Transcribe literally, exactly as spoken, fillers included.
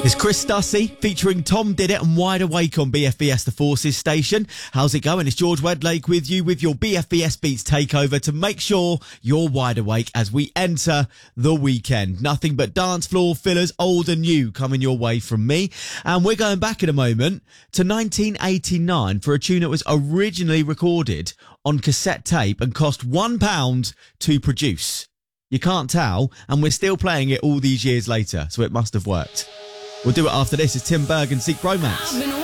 It's Chris Stussy featuring Tom Did It and Wide Awake on B F B S The Forces station. How's it going? It's George Wedlake with you with your B F B S Beats takeover to make sure you're wide awake as we enter the weekend. Nothing but dance floor fillers, old and new, coming your way from me. And we're going back in a moment to nineteen eighty-nine for a tune that was originally recorded on cassette tape and cost one pound to produce. You can't tell, and we're still playing it all these years later, so it must have worked. We'll do it after this. It's Tim Berg and Seek Romance.